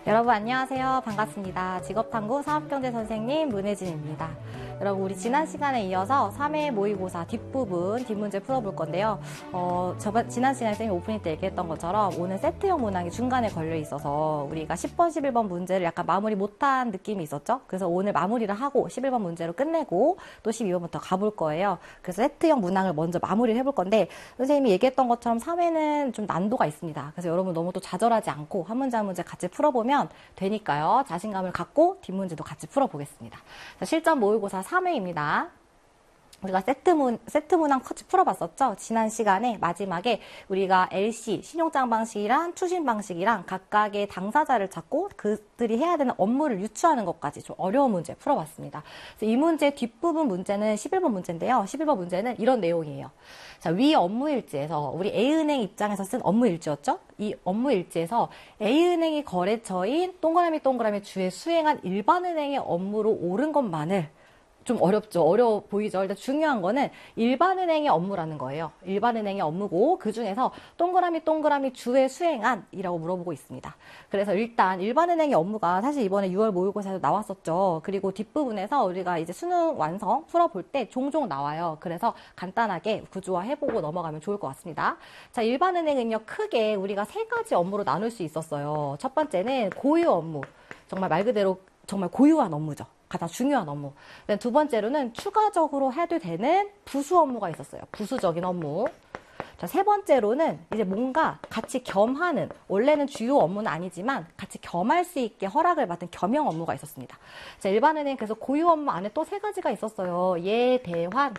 여러분 안녕하세요. 반갑습니다. 직업탐구 사업경제 선생님 문혜진입니다. 여러분 우리 지난 시간에 이어서 3회 모의고사 뒷부분 뒷문제 풀어볼 건데요. 지난 시간에 선생님이 오프닝 때 얘기했던 것처럼 오늘 세트형 문항이 중간에 걸려 있어서 우리가 10번, 11번 문제를 약간 마무리 못한 느낌이 있었죠. 그래서 오늘 마무리를 하고 11번 문제로 끝내고 또 12번부터 가볼 거예요. 그래서 세트형 문항을 먼저 마무리를 해볼 건데 선생님이 얘기했던 것처럼 3회는 좀 난도가 있습니다. 그래서 여러분 너무 또 좌절하지 않고 한 문제 한 문제 같이 풀어보면 되니까요. 자신감을 갖고 뒷문제도 같이 풀어보겠습니다. 자, 실전 모의고사 3회입니다. 우리가 세트 문항 같이 풀어봤었죠? 지난 시간에 마지막에 우리가 LC, 신용장 방식이랑 추심 방식이랑 각각의 당사자를 찾고 그들이 해야 되는 업무를 유추하는 것까지 좀 어려운 문제 풀어봤습니다. 그래서 이 문제 뒷부분 문제는 11번 문제인데요. 11번 문제는 이런 내용이에요. 자, 위 업무일지에서 우리 A은행 입장에서 쓴 업무일지였죠? 이 업무일지에서 A은행이 거래처인 동그라미 주에 수행한 일반은행의 업무로 옳은 것만을 좀 어렵죠. 어려워 보이죠. 일단 중요한 거는 일반은행의 업무라는 거예요. 일반은행의 업무고 그 중에서 동그라미 주에 수행한 이라고 물어보고 있습니다. 그래서 일단 일반은행의 업무가 사실 이번에 6월 모의고사에서 나왔었죠. 그리고 뒷부분에서 우리가 이제 수능 완성 풀어볼 때 종종 나와요. 그래서 간단하게 구조화해보고 넘어가면 좋을 것 같습니다. 자, 일반은행은요 크게 우리가 세 가지 업무로 나눌 수 있었어요. 첫 번째는 고유 업무. 정말 말 그대로 정말 고유한 업무죠. 가장 중요한 업무. 두 번째로는 추가적으로 해도 되는 부수 업무가 있었어요. 부수적인 업무. 자, 세 번째로는 이제 뭔가 같이 겸하는, 원래는 주요 업무는 아니지만 같이 겸할 수 있게 허락을 받은 겸용 업무가 있었습니다. 자, 일반은행 그래서 고유 업무 안에 또 세 가지가 있었어요. 예대환.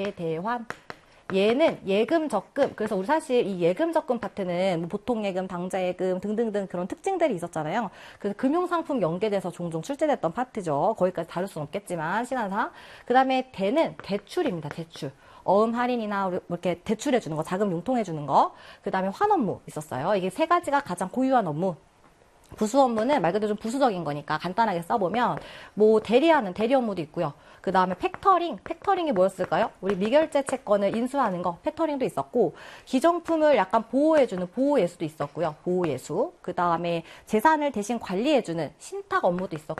얘는 예금, 적금. 그래서 우리 사실 이 예금, 적금 파트는 뭐 보통 예금, 당좌 예금 등등등 그런 특징들이 있었잖아요. 그래서 금융상품 연계돼서 종종 출제됐던 파트죠. 거기까지 다룰 수는 없겠지만 시간상. 그 다음에 대는 대출입니다. 대출. 어음 할인이나 뭐 이렇게 대출해주는 거, 자금 융통해주는 거. 그 다음에 환 업무 있었어요. 이게 세 가지가 가장 고유한 업무. 부수 업무는 말 그대로 좀 부수적인 거니까 간단하게 써보면 뭐 대리하는 대리 업무도 있고요. 그 다음에 팩터링이 뭐였을까요? 우리 미결제 채권을 인수하는 거 팩터링도 있었고 기정품을 약간 보호해주는 보호예수도 있었고요. 보호예수. 그 다음에 재산을 대신 관리해주는 신탁 업무도 있었고